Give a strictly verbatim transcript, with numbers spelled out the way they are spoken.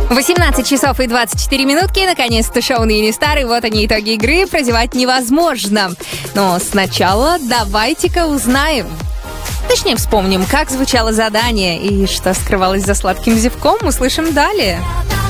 восемнадцать часов и двадцать четыре минутки. Наконец-то шоу «Ныне не старый». Вот они, итоги игры. Прозевать невозможно. Но сначала давайте-ка узнаем. Точнее, вспомним, как звучало задание и что скрывалось за сладким зевком, услышим далее.